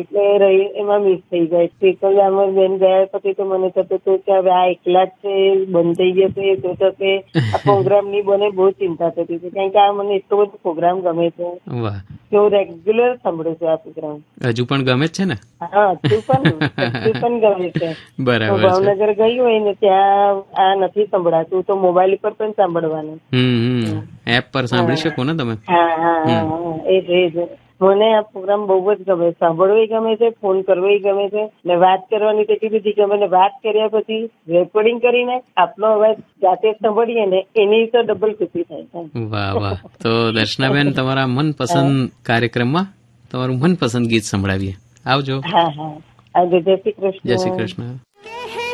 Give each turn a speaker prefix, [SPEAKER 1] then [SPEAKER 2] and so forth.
[SPEAKER 1] એટલે એમાં મિસ થઈ જાય. સ્પીકર આમાં બેન ગયા પછી તો મને થતું હતું કે હવે આ એકલા જ છે, બંધ થઈ જશે તો થશે, આ પ્રોગ્રામ ની બને, બહુ ચિંતા થતી હતી. કારણ કે આ મને એટલો બધો પ્રોગ્રામ ગમે છે કે હું રેગ્યુલર સાંભળું છું આ પ્રોગ્રામ.
[SPEAKER 2] હજુ પણ ગમે જ છે ને?
[SPEAKER 1] હા, હજુ પણ ગમે છે.
[SPEAKER 2] બરાબર.
[SPEAKER 1] ભાવનગર ગઈ હોય ને ત્યાં આ નથી સંભળાતું તો મોબાઈલ પર પણ સાંભળવાનું.
[SPEAKER 2] એપ પર સાંભળી શકો ને તમે?
[SPEAKER 1] હા, એ જ. મને આ પ્રોગ્રામ બહુ જ ગમે, સાંભળવું ગમે છે, ફોન કરવો ગમે છે, ને વાત કરવાની તો એટલી બધી ગમે. ને વાત કર્યા પછી રેકોર્ડિંગ કરીને આપણો અવાજ જાતે સાંભળીએ ને એની તો ડબલ ખુશી થાય.
[SPEAKER 2] વાહ વાહ. તો દર્શનાબેન, તમારા મનપસંદ કાર્યક્રમમાં તમારું મનપસંદ ગીત સંભળાવીએ. આવજો.
[SPEAKER 1] હા, આવજો. જય શ્રી કૃષ્ણ.
[SPEAKER 2] જય શ્રી કૃષ્ણ.